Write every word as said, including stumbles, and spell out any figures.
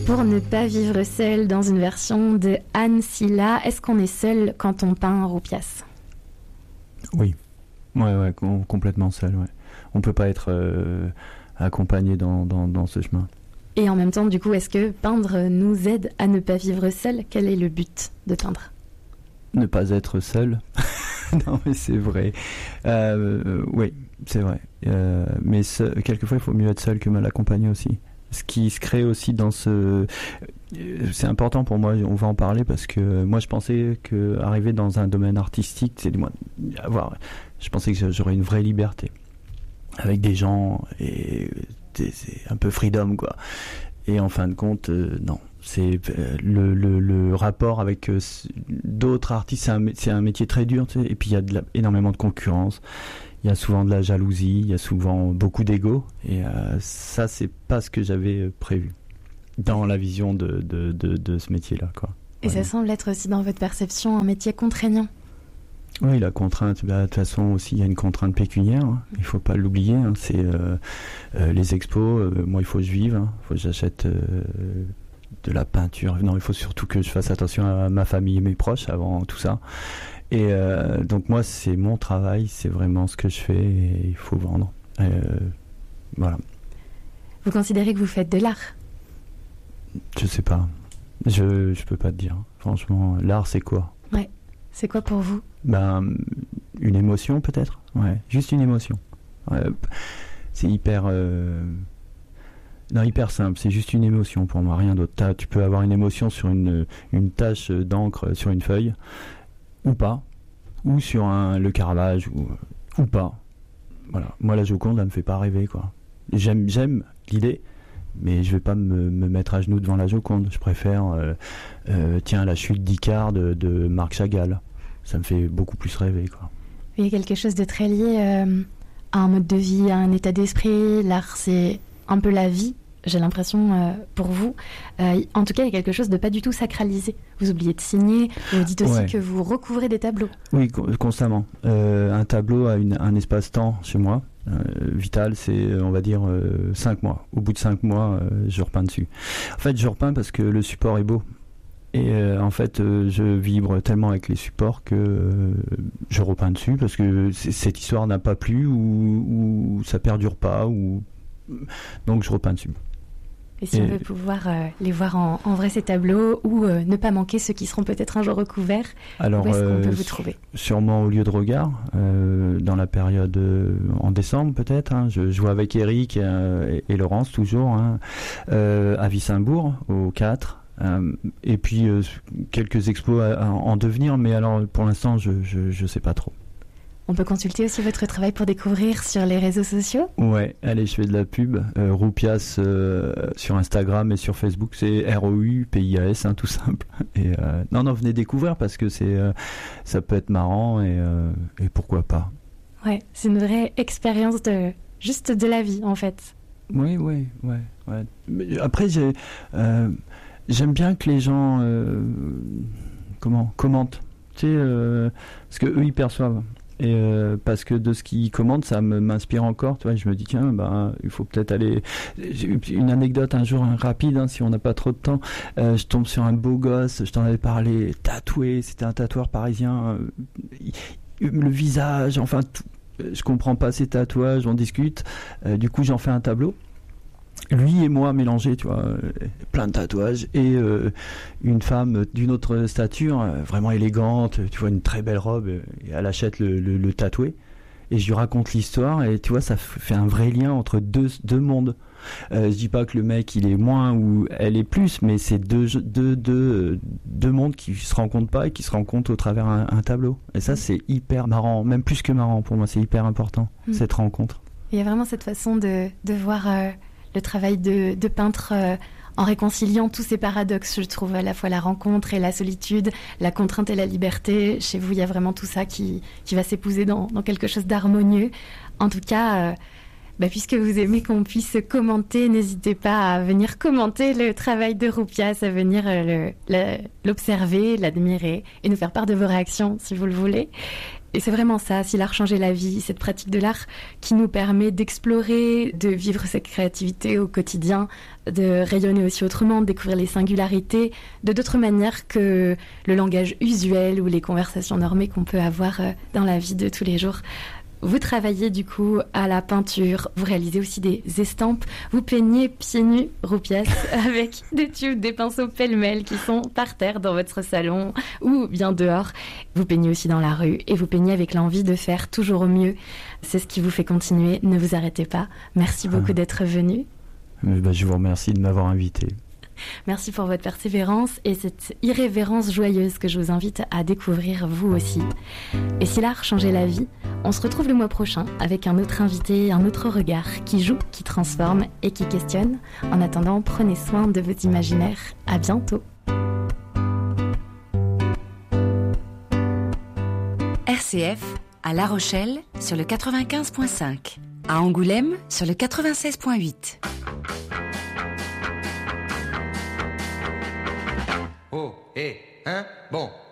Pour ne pas vivre seul, dans une version de Anne Silla, est-ce qu'on est seul quand on peint Roupias ? Oui, ouais, ouais, com- complètement seul. Ouais. On peut pas être euh, accompagné dans, dans, dans ce chemin. Et en même temps, du coup, est-ce que peindre nous aide à ne pas vivre seul ? Quel est le but de peindre ? Ne pas être seul. Non, mais c'est vrai. Euh, euh, oui, c'est vrai. Euh, mais ce, quelquefois, il faut mieux être seul que mal accompagné aussi. Ce qui se crée aussi dans ce... C'est important pour moi, on va en parler, parce que moi, je pensais qu'arriver dans un domaine artistique, c'est du moins avoir... Je pensais que j'aurais une vraie liberté avec des gens et c'est un peu freedom, quoi. Et en fin de compte, euh, non. C'est euh, le, le, le rapport avec euh, d'autres artistes, c'est un, c'est un métier très dur, tu sais, et puis il y a de la, énormément de concurrence. Il y a souvent de la jalousie, il y a souvent beaucoup d'ego, et euh, ça, c'est pas ce que j'avais prévu dans la vision de, de, de, de ce métier-là, quoi. Et Vraiment. ça semble être aussi dans votre perception un métier contraignant. Oui, la contrainte, bah, de toute façon aussi, il y a une contrainte pécuniaire, hein. Il ne faut pas l'oublier, hein. C'est euh, euh, les expos, euh, moi il faut que je vive, hein. Il faut que j'achète euh, de la peinture. Non, il faut surtout que je fasse attention à ma famille et mes proches avant tout ça. Et euh, donc moi, c'est mon travail, c'est vraiment ce que je fais et il faut vendre. Euh, voilà. Vous considérez que vous faites de l'art ? Je sais pas. Je je peux pas te dire. Franchement, l'art, c'est quoi ? Ouais. C'est quoi pour vous ? Ben, une émotion peut-être. Ouais, juste une émotion. Ouais, c'est hyper... Euh... Non, hyper simple, c'est juste une émotion pour moi, rien d'autre. T'as, tu peux avoir une émotion sur une, une tache d'encre sur une feuille, ou pas, ou sur un, le Caravage, ou, ou pas. Voilà. Moi, la Joconde, elle me fait pas rêver, quoi. J'aime, j'aime l'idée, mais je vais pas me, me mettre à genoux devant la Joconde. Je préfère, euh, euh, tiens, la chute d'Icare de, de Marc Chagall. Ça me fait beaucoup plus rêver, quoi. Il y a quelque chose de très lié euh, à un mode de vie, à un état d'esprit. L'art, c'est un peu la vie, j'ai l'impression, euh, pour vous. Euh, en tout cas, il y a quelque chose de pas du tout sacralisé. Vous oubliez de signer, vous dites aussi Ouais. que vous recouvrez des tableaux. Oui, con- constamment. Euh, un tableau a une, un espace-temps chez moi. Euh, vital, c'est, on va dire, euh, cinq mois. Au bout de cinq mois, euh, je repeins dessus. En fait, je repeins parce que le support est beau. Et euh, en fait, euh, je vibre tellement avec les supports que euh, je repeins dessus parce que c- cette histoire n'a pas plu ou, ou ça perdure pas. Ou... Donc, je repeins dessus. Et si Et- on veut pouvoir euh, les voir en, en vrai, ces tableaux, ou euh, ne pas manquer ceux qui seront peut-être un jour recouverts, Alors, où est-ce qu'on peut euh, vous trouver ? Sûrement au lieu de regard, euh, dans la période euh, en décembre peut-être. Hein, je joue avec Eric euh, et, et Laurence toujours, hein, euh, à Wissembourg au quatre. Euh, et puis euh, quelques expos à, à en devenir, mais alors pour l'instant je, je, je sais pas trop. On peut consulter aussi votre travail pour découvrir sur les réseaux sociaux. Ouais, allez, je fais de la pub. Euh, Roupias euh, sur Instagram et sur Facebook, c'est R O U P I A S, hein, tout simple. Et euh, non, non, venez découvrir parce que c'est, euh, ça peut être marrant et, euh, et pourquoi pas. Ouais, c'est une vraie expérience de juste de la vie en fait. Oui, oui, ouais, ouais. Mais après, j'ai, euh, j'aime bien que les gens, euh, comment, commentent. Tu sais, euh, parce que eux ils perçoivent. Et euh, parce que de ce qu'ils commentent, ça me, m'inspire encore. Tu vois, je me dis tiens, ben il faut peut-être aller. J'ai eu une anecdote un jour, hein, rapide, hein, si on n'a pas trop de temps. Euh, je tombe sur un beau gosse. Je t'en avais parlé, tatoué. C'était un tatoueur parisien. Euh, il- le visage, enfin tout. Je comprends pas ces tatouages. On discute. Euh, du coup, j'en fais un tableau. Lui et moi mélangés, tu vois, euh, plein de tatouages, et euh, une femme d'une autre stature, euh, vraiment élégante, tu vois, une très belle robe, euh, et elle achète le, le, le tatoué, et je lui raconte l'histoire, et tu vois, ça f- fait un vrai lien entre deux, deux mondes. Euh, je dis pas que le mec il est moins ou elle est plus, mais c'est deux, deux, deux, deux mondes qui se rencontrent pas et qui se rencontrent au travers un, un tableau. Et ça, c'est hyper marrant, même plus que marrant pour moi, c'est hyper important, Mm. cette rencontre. Il y a vraiment cette façon de, de voir euh, le travail de, de peintre euh, en réconciliant tous ces paradoxes, je trouve, à la fois la rencontre et la solitude, la contrainte et la liberté. Chez vous, il y a vraiment tout ça qui, qui va s'épouser dans, dans quelque chose d'harmonieux. En tout cas, euh, bah, puisque vous aimez qu'on puisse commenter, n'hésitez pas à venir commenter le travail de Roupias, à venir euh, le, le- l'observer, l'admirer et nous faire part de vos réactions si vous le voulez. Et c'est vraiment ça, si l'art changeait la vie, cette pratique de l'art qui nous permet d'explorer, de vivre cette créativité au quotidien, de rayonner aussi autrement, de découvrir les singularités de d'autres manières que le langage usuel ou les conversations normées qu'on peut avoir dans la vie de tous les jours. Vous travaillez du coup à la peinture, vous réalisez aussi des estampes, vous peignez pieds nus, roupias, avec des tubes, des pinceaux pêle-mêle qui sont par terre dans votre salon ou bien dehors. Vous peignez aussi dans la rue et vous peignez avec l'envie de faire toujours au mieux. C'est ce qui vous fait continuer, ne vous arrêtez pas. Merci beaucoup ah. d'être venu. Bah, je vous remercie de m'avoir invité. Merci pour votre persévérance et cette irrévérence joyeuse que je vous invite à découvrir vous aussi. Et si l'art changeait la vie, on se retrouve le mois prochain avec un autre invité, un autre regard qui joue, qui transforme et qui questionne. En attendant, prenez soin de vos imaginaires. À bientôt. R C F à La Rochelle sur le quatre-vingt-quinze virgule cinq, à Angoulême sur le quatre-vingt-seize virgule huit. Oh, et, hein, bon.